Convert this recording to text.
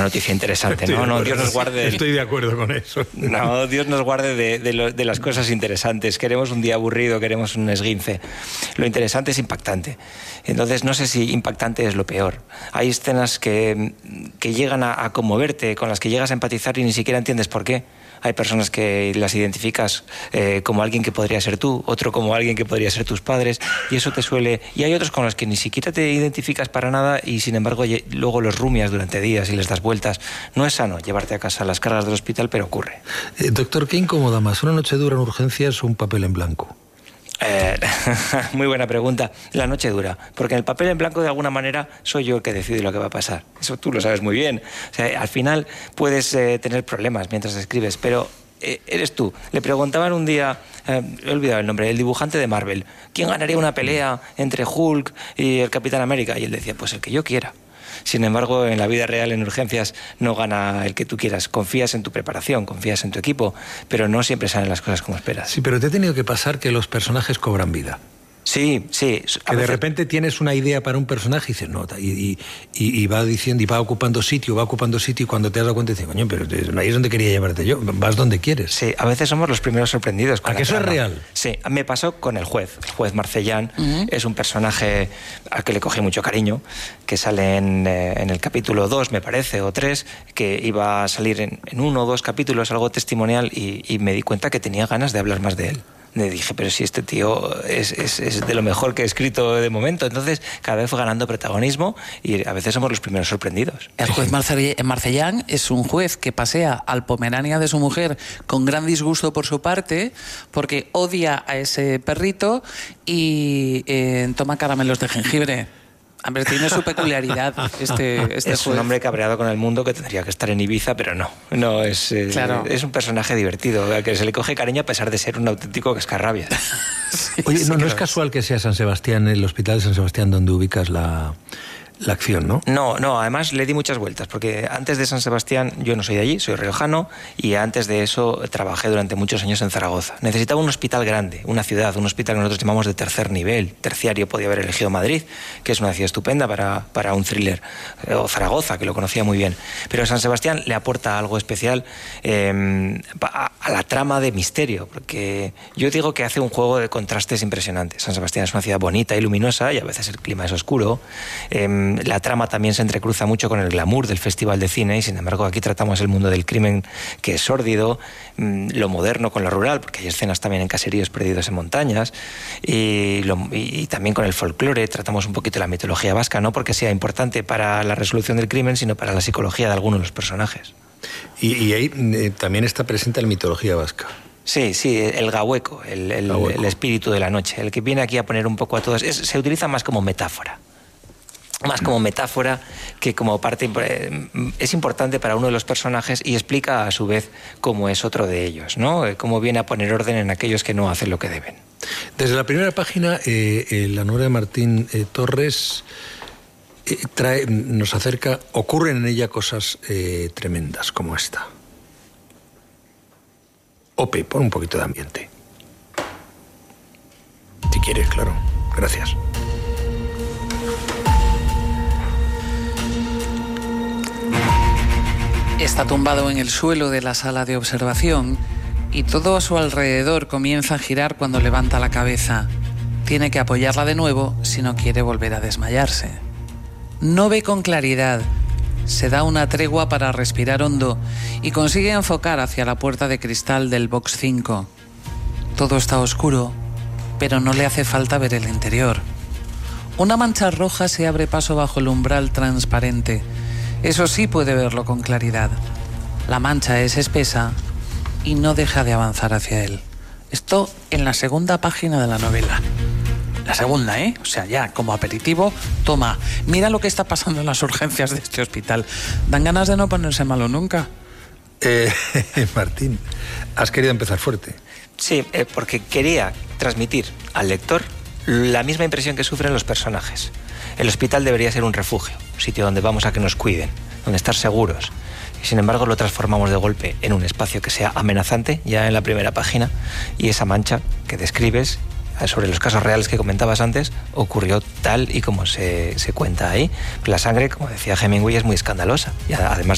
una noticia interesante, ¿no? No, Dios nos guarde... Estoy de acuerdo con eso. No, Dios nos guarde de las cosas interesantes. Queremos un día aburrido, queremos un esguince. Lo interesante es impactante. Entonces, no sé si impactante es lo peor. Hay escenas que llegan a conmoverte, con las que llegas a empatizar y ni siquiera entiendes por qué. Hay personas que las identificas como alguien que podría ser tú, otro como alguien que podría ser tus padres, y eso te suele... Y hay otros con los que ni siquiera te identificas para nada y, sin embargo, luego los rumias durante días y les das vueltas. No es sano llevarte a casa las cargas del hospital, pero ocurre. Doctor, ¿qué incomoda más? ¿Una noche dura en urgencias o un papel en blanco? Muy buena pregunta. La noche dura, porque en el papel en blanco de alguna manera soy yo el que decide lo que va a pasar. Eso tú lo sabes muy bien. O sea, al final puedes tener problemas mientras escribes, pero eres tú. Le preguntaban un día, he olvidado el nombre, el dibujante de Marvel, ¿quién ganaría una pelea entre Hulk y el Capitán América? Y él decía, pues el que yo quiera. Sin embargo, en la vida real, en urgencias, no gana el que tú quieras. Confías en tu preparación, confías en tu equipo, pero no siempre salen las cosas como esperas. Sí, pero te ha tenido que pasar que los personajes cobran vida. Sí, sí. Que de repente tienes una idea para un personaje y dices, no, y va diciendo, y va ocupando sitio, y cuando te has dado cuenta dices, coño, pero ahí es donde quería llevarte yo, vas donde quieres. Sí, a veces somos los primeros sorprendidos. ¿A que eso es real? Sí, me pasó con el juez Marcellán. Es un personaje al que le cogí mucho cariño, que sale en el capítulo 2, me parece, o 3, que iba a salir en 1 o 2 capítulos, algo testimonial, y me di cuenta que tenía ganas de hablar más de él. Me dije, pero si este tío es de lo mejor que he escrito de momento. Entonces, cada vez fue ganando protagonismo y a veces somos los primeros sorprendidos. El juez Marcellán es un juez que pasea al Pomerania de su mujer con gran disgusto por su parte, porque odia a ese perrito y toma caramelos de jengibre. A ver, tiene su peculiaridad este es juez. Un hombre cabreado con el mundo que tendría que estar en Ibiza, pero no es, claro. Es un personaje divertido, al que se le coge cariño a pesar de ser un auténtico cascarrabias. Sí, oye, no es casual que sea San Sebastián, el hospital de San Sebastián, donde ubicas la acción, ¿no? No, además le di muchas vueltas, porque antes de San Sebastián yo no soy de allí, soy riojano, y antes de eso trabajé durante muchos años en Zaragoza. Necesitaba un hospital grande, una ciudad, un hospital que nosotros llamamos de tercer nivel, terciario. Podía haber elegido Madrid, que es una ciudad estupenda para un thriller, o Zaragoza, que lo conocía muy bien. Pero San Sebastián le aporta algo especial a la trama de misterio, porque yo digo que hace un juego de contrastes impresionantes. San Sebastián es una ciudad bonita y luminosa, y a veces el clima es oscuro. La trama también se entrecruza mucho con el glamour del Festival de Cine, y sin embargo aquí tratamos el mundo del crimen, que es sórdido, lo moderno con lo rural, porque hay escenas también en caseríos perdidos en montañas, y también con el folclore. Tratamos un poquito la mitología vasca, no porque sea importante para la resolución del crimen, sino para la psicología de algunos de los personajes. Y ahí también está presente la mitología vasca. Sí, el gahueco, el espíritu de la noche, el que viene aquí a poner un poco a todos. Se utiliza más como metáfora. Más como metáfora que como parte. Es importante para uno de los personajes y explica a su vez cómo es otro de ellos, ¿no? Cómo viene a poner orden en aquellos que no hacen lo que deben. Desde la primera página, la novela de Martín Torres nos acerca, ocurren en ella cosas tremendas como esta. Ope, pon un poquito de ambiente. Si quieres, claro. Gracias. Está tumbado en el suelo de la sala de observación y todo a su alrededor comienza a girar cuando levanta la cabeza. Tiene que apoyarla de nuevo si no quiere volver a desmayarse. No ve con claridad. Se da una tregua para respirar hondo y consigue enfocar hacia la puerta de cristal del box 5. Todo está oscuro, pero no le hace falta ver el interior. Una mancha roja se abre paso bajo el umbral transparente. Eso sí puede verlo con claridad. La mancha es espesa y no deja de avanzar hacia él. Esto en la segunda página de la novela. La segunda, ¿eh? O sea, ya como aperitivo, toma, mira lo que está pasando en las urgencias de este hospital. Dan ganas de no ponerse malo nunca. Martín, has querido empezar fuerte. Sí, porque quería transmitir al lector la misma impresión que sufren los personajes. El hospital debería ser un refugio, un sitio donde vamos a que nos cuiden, donde estar seguros. Y sin embargo lo transformamos de golpe en un espacio que sea amenazante, ya en la primera página, y esa mancha que describes sobre los casos reales que comentabas antes ocurrió tal y como se cuenta ahí. La sangre, como decía Hemingway, es muy escandalosa, y además